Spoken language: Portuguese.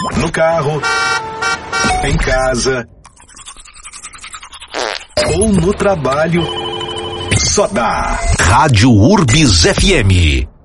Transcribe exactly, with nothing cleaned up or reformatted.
No carro, em casa ou no trabalho, só dá Rádio Urbis F M.